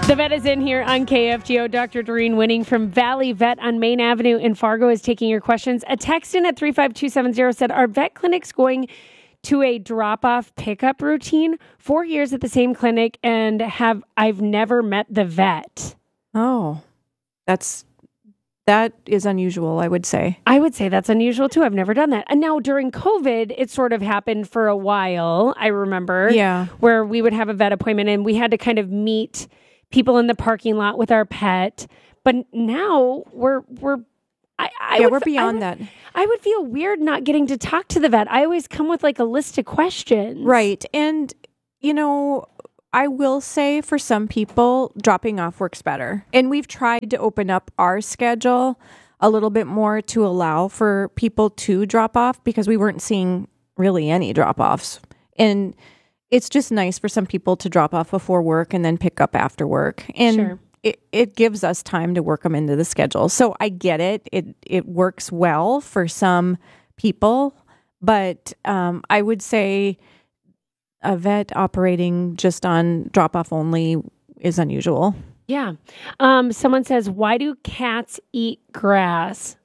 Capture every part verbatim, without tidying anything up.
The vet is in here on K F G O. Doctor Doreen Winning from Valley Vet on Main Avenue in Fargo is taking your questions. A text in at three five two seven zero said, are vet clinics going to a drop-off pickup routine? Four years at the same clinic and have I've never met the vet. Oh, that's that is unusual, I would say. I would say that's unusual too. I've never done that. And now during COVID, it sort of happened for a while. I remember, yeah, where we would have a vet appointment and we had to kind of meet people in the parking lot with our pet. But now we're we're I, I yeah would, we're beyond I would, that. I would feel weird not getting to talk to the vet. I always come with like a list of questions. Right. And, you know, I will say for some people, dropping off works better. And we've tried to open up our schedule a little bit more to allow for people to drop off because we weren't seeing really any drop-offs. And it's just nice for some people to drop off before work and then pick up after work. And Sure. it, it gives us time to work them into the schedule. So I get it. It it works well for some people. But um, I would say a vet operating just on drop-off only is unusual. Yeah. Um, someone says, why do cats eat grass?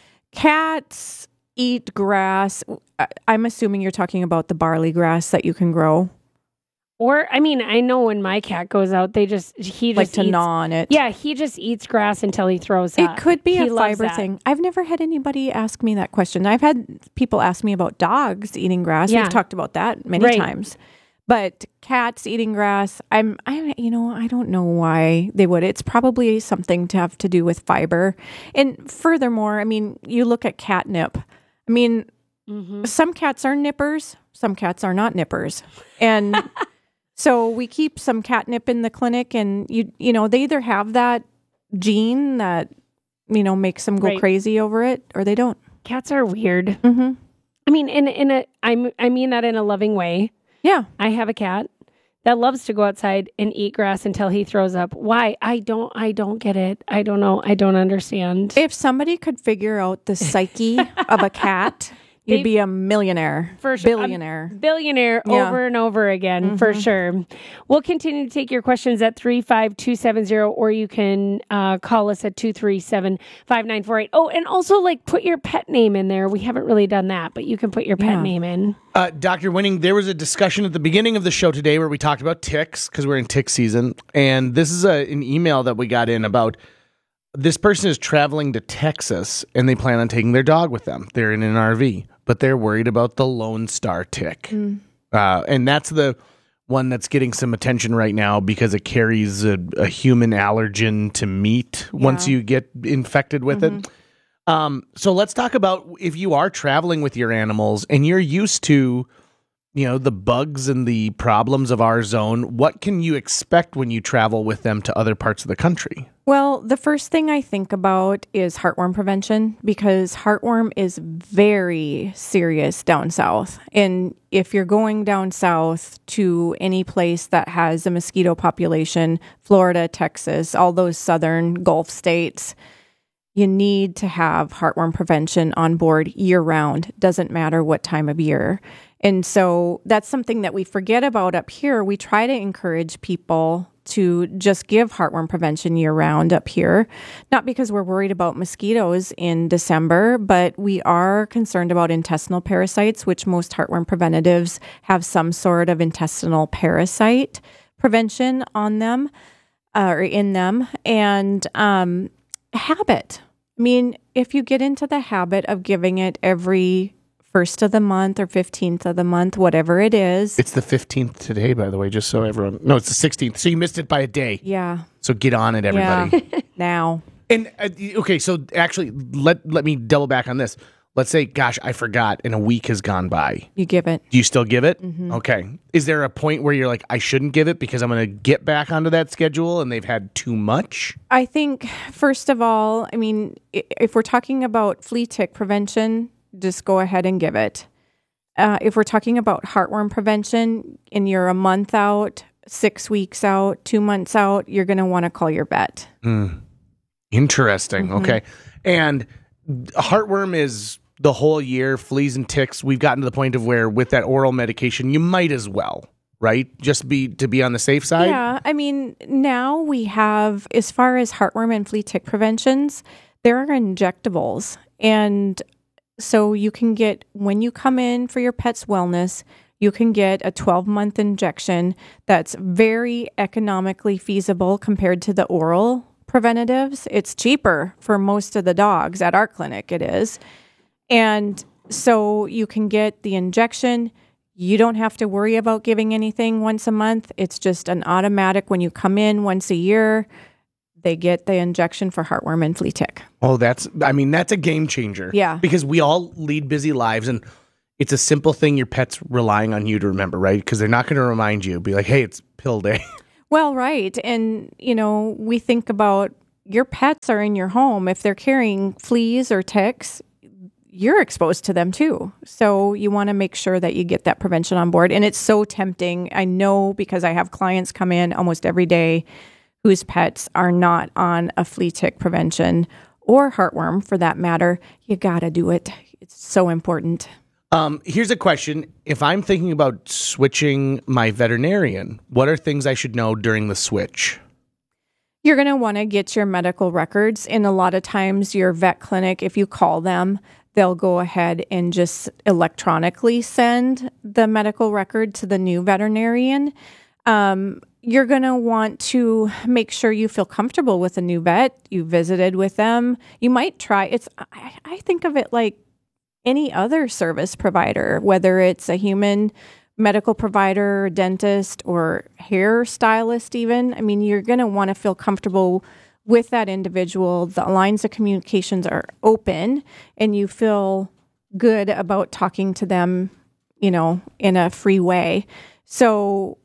Cats eat grass. I- I'm assuming you're talking about the barley grass that you can grow. Or, I mean, I know when my cat goes out, they just, he Like just to eats, gnaw on it. Yeah, he just eats grass until he throws It up. could be He a loves fiber that. thing. I've never had anybody ask me that question. I've had people ask me about dogs eating grass. Yeah. We've talked about that many Right. times. But cats eating grass, I'm, I, you know, I don't know why they would. It's probably something to have to do with fiber. And furthermore, I mean, you look at catnip. I mean, Mm-hmm. some cats are nippers, some cats are not nippers. And so we keep some catnip in the clinic, and you you know, they either have that gene that, you know, makes them go Right. crazy over it, or they don't. Cats are weird. Mm-hmm. I mean, in, in a, I'm, I mean that in a loving way. Yeah. I have a cat that loves to go outside and eat grass until he throws up. Why? I don't, I don't get it. I don't know. I don't understand. If somebody could figure out the psyche of a cat, you'd They- be a millionaire, For sure. billionaire. Billionaire Yeah. over and over again, for sure. We'll continue to take your questions at three five two seven zero, or you can uh, call us at two three seven, five nine four eight. Oh, and also like put your pet name in there. We haven't really done that, but you can put your pet Yeah. name in. Uh, Doctor Winning, there was a discussion at the beginning of the show today where we talked about ticks because we're in tick season. And this is a, an email that we got in about this person is traveling to Texas and they plan on taking their dog with them. They're in an R V, but they're worried about the Lone Star tick. Mm. Uh, and that's the one that's getting some attention right now because it carries a, a human allergen to meat once Yeah. you get infected with it. Um, so let's talk about if you are traveling with your animals and you're used to, you know, the bugs and the problems of our zone, what can you expect when you travel with them to other parts of the country? Well, the first thing I think about is heartworm prevention because heartworm is very serious down south. And if you're going down south to any place that has a mosquito population, Florida, Texas, all those southern Gulf states, you need to have heartworm prevention on board year round. Doesn't matter what time of year. And so that's something that we forget about up here. We try to encourage people to just give heartworm prevention year round up here, not because we're worried about mosquitoes in December, but we are concerned about intestinal parasites, which most heartworm preventatives have some sort of intestinal parasite prevention on them uh, or in them. And um, habit. I mean, if you get into the habit of giving it every first of the month or fifteenth of the month, whatever it is. It's the fifteenth today, by the way, just so everyone... No, it's the sixteenth. So you missed it by a day. Yeah. So get on it, everybody. Yeah. Now. And, uh, okay, so actually, let let me double back on this. Let's say, gosh, I forgot, and a week has gone by. You give it. Do you still give it? Mm-hmm. Okay. Is there a point where you're like, I shouldn't give it because I'm going to get back onto that schedule and they've had too much? I think, first of all, I mean, i- if we're talking about flea tick prevention, just go ahead and give it. Uh, if we're talking about heartworm prevention and you're a month out, six weeks out, two months out, you're going to want to call your vet. Mm. Interesting. Mm-hmm. Okay. And heartworm is the whole year, fleas and ticks. We've gotten to the point of where with that oral medication, you might as well, right? Just be to be on the safe side. Yeah, I mean, now we have, as far as heartworm and flea tick preventions, there are injectables. And so you can get, when you come in for your pet's wellness, you can get a twelve-month injection that's very economically feasible compared to the oral preventatives. It's cheaper for most of the dogs at our clinic, it is. And so you can get the injection. You don't have to worry about giving anything once a month. It's just an automatic when you come in once a year, they get the injection for heartworm and flea tick. Oh, that's, I mean, that's a game changer. Yeah. Because we all lead busy lives, and it's a simple thing your pet's relying on you to remember, right? Because they're not going to remind you, be like, hey, it's pill day. Well, right. And, you know, we think about your pets are in your home. If they're carrying fleas or ticks, you're exposed to them too. So you want to make sure that you get that prevention on board. And it's so tempting. I know because I have clients come in almost every day whose pets are not on a flea tick prevention or heartworm for that matter. You got to do it. It's so important. Um, here's a question. If I'm thinking about switching my veterinarian, what are things I should know during the switch? You're going to want to get your medical records. And a lot of times your vet clinic, if you call them, they'll go ahead and just electronically send the medical record to the new veterinarian. Um, you're going to want to make sure you feel comfortable with a new vet. You visited with them. You might try. It's. I, I think of it like any other service provider, whether it's a human medical provider, dentist, or hairstylist even. I mean, you're going to want to feel comfortable with that individual. The lines of communications are open and you feel good about talking to them, you know, in a free way. So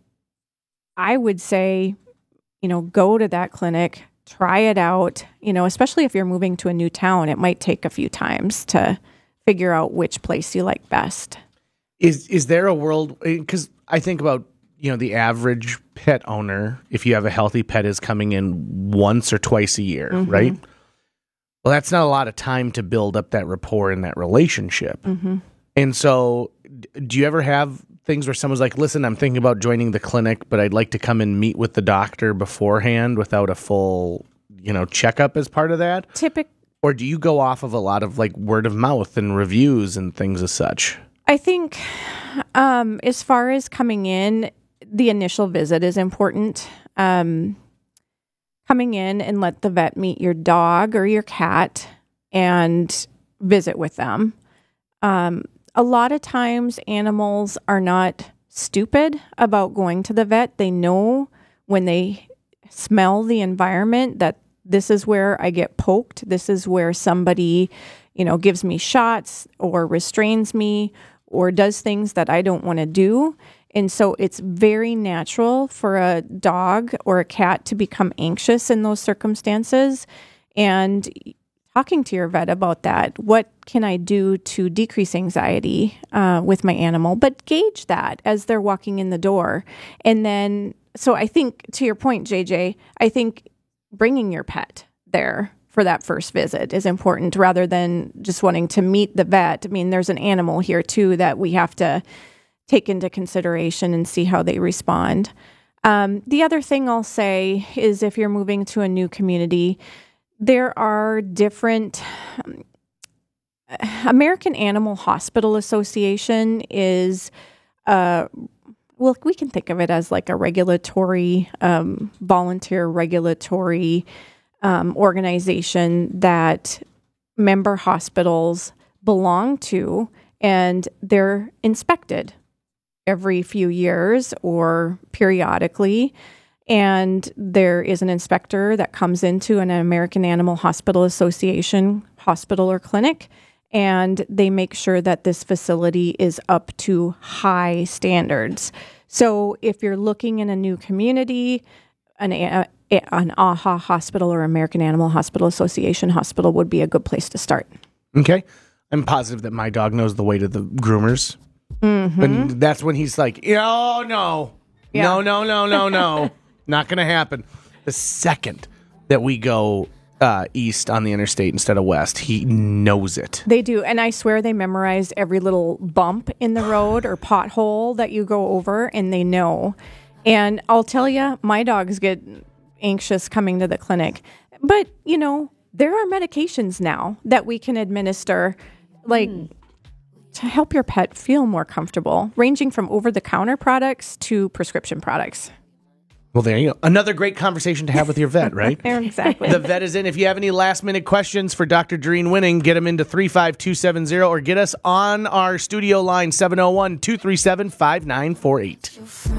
I would say, you know, go to that clinic, try it out, you know, especially if you're moving to a new town, it might take a few times to figure out which place you like best. Is is there a world, because I think about, you know, the average pet owner, if you have a healthy pet, is coming in once or twice a year, mm-hmm. right? Well, that's not a lot of time to build up that rapport and that relationship. Mm-hmm. And so do you ever have things where someone's like, listen, I'm thinking about joining the clinic, but I'd like to come and meet with the doctor beforehand without a full, you know, checkup as part of that? Typical. Or do you go off of a lot of like word of mouth and reviews and things as such? I think um, as far as coming in, the initial visit is important. Um, coming in and let the vet meet your dog or your cat and visit with them. Um, a lot of times animals are not stupid about going to the vet. They know when they smell the environment that this is where I get poked. This is where somebody, you know, gives me shots or restrains me or does things that I don't want to do. And so it's very natural for a dog or a cat to become anxious in those circumstances. And talking to your vet about that, what can I do to decrease anxiety uh, with my animal? But gauge that as they're walking in the door. And then, so I think to your point, J J, I think bringing your pet there for that first visit is important rather than just wanting to meet the vet. I mean, there's an animal here too that we have to take into consideration and see how they respond. Um, the other thing I'll say is if you're moving to a new community, there are different... Um, American Animal Hospital Association is... Uh, well, we can think of it as like a regulatory, um, volunteer regulatory um, organization that member hospitals belong to, and they're inspected every few years or periodically. And there is an inspector that comes into an American Animal Hospital Association hospital or clinic, and they make sure that this facility is up to high standards. So if you're looking in a new community, an, a, an A H A hospital or American Animal Hospital Association hospital would be a good place to start. Okay. I'm positive that my dog knows the way to the groomers. Mm-hmm. And that's when he's like, oh, no, yeah. no, no, no, no, no. Not going to happen. The second that we go uh, east on the interstate instead of west. He knows it. They do. And I swear they memorize every little bump in the road or pothole that you go over, and they know. And I'll tell you, my dogs get anxious coming to the clinic. But, you know, there are medications now that we can administer, like, mm. to help your pet feel more comfortable, ranging from over-the-counter products to prescription products. Well, there you go. Another great conversation to have with your vet, right? Exactly. The vet is in. If you have any last-minute questions for Doctor Doreen Winning, get them into three five two seven zero or get us on our studio line, seven oh one, two three seven, five nine four eight.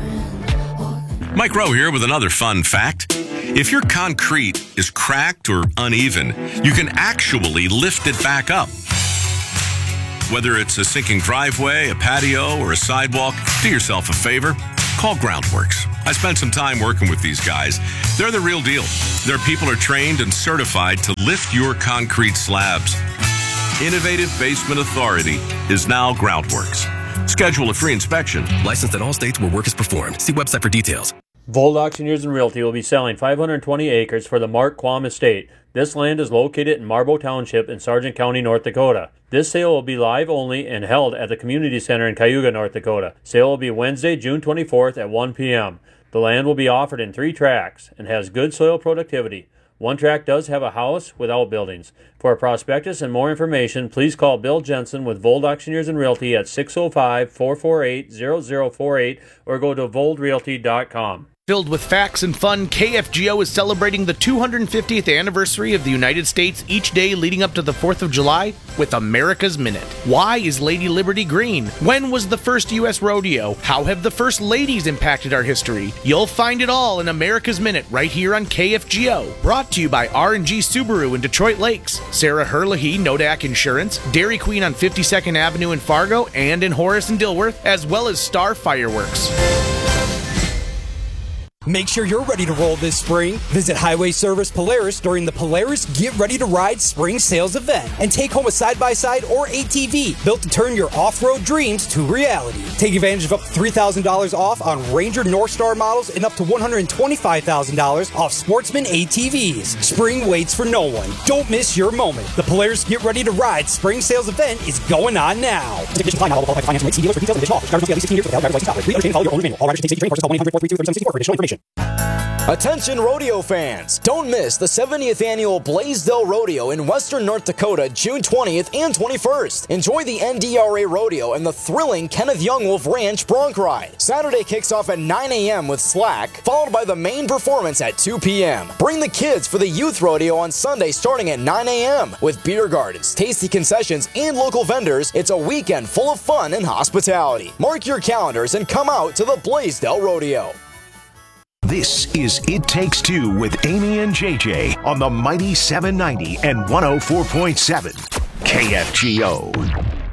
Mike Rowe here with another fun fact. If your concrete is cracked or uneven, you can actually lift it back up. Whether it's a sinking driveway, a patio, or a sidewalk, do yourself a favor. Call Groundworks. I spent some time working with these guys. They're the real deal. Their people are trained and certified to lift your concrete slabs. Innovative Basement Authority is now Groundworks. Schedule a free inspection. Licensed in all states where work is performed. See website for details. Vold Auctioneers and Realty will be selling five hundred twenty acres for the Mark Quam Estate. This land is located in Marlborough Township in Sargent County, North Dakota. This sale will be live only and held at the Community Center in Cayuga, North Dakota. Sale will be Wednesday, June twenty-fourth at one p.m. The land will be offered in three tracts and has good soil productivity. One tract does have a house with outbuildings. For a prospectus and more information, please call Bill Jensen with Vold Auctioneers and Realty at six oh five, four four eight, zero zero four eight or go to vold realty dot com. Filled with facts and fun, K F G O is celebrating the two hundred fiftieth anniversary of the United States each day leading up to the fourth of July with America's Minute. Why is Lady Liberty green? When was the first U S rodeo? How have the first ladies impacted our history? You'll find it all in America's Minute right here on K F G O. Brought to you by R and G Subaru in Detroit Lakes, Sarah Herlihy, Nodak Insurance, Dairy Queen on fifty-second Avenue in Fargo and in Horace and Dilworth, as well as Star Fireworks. Make sure you're ready to roll this spring. Visit Highway Service Polaris during the Polaris Get Ready to Ride Spring Sales Event and take home a side-by-side or A T V built to turn your off-road dreams to reality. Take advantage of up to three thousand dollars off on Ranger Northstar models and up to one hundred twenty-five thousand dollars off Sportsman A T Vs. Spring waits for no one. Don't miss your moment. The Polaris Get Ready to Ride Spring Sales Event is going on now. Attention rodeo fans! Don't miss the seventieth annual Blaisdell Rodeo in Western North Dakota, June twentieth and twenty-first. Enjoy the N D R A Rodeo and the thrilling Kenneth Young Wolf Ranch Bronc Ride. Saturday kicks off at nine a.m. with Slack, followed by the main performance at two p.m. Bring the kids for the Youth Rodeo on Sunday starting at nine a.m. With beer gardens, tasty concessions, and local vendors. It's a weekend full of fun and hospitality. Mark your calendars and come out to the Blaisdell Rodeo. This is It Takes Two with Amy and J J on the Mighty seven ninety and one oh four point seven K F G O.